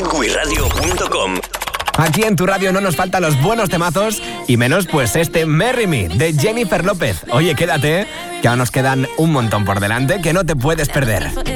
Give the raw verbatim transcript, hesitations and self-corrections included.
kiwi radio punto com. Aquí en tu radio no nos faltan los buenos temazos y menos pues este Marry Me de Jennifer López. Oye, quédate, que aún nos quedan un montón por delante que no te puedes perder.